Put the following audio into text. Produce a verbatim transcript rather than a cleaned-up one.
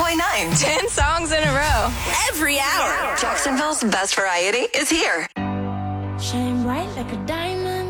point nine. ten songs in a row. Every hour. Jacksonville's best variety is here. Shine bright like a diamond.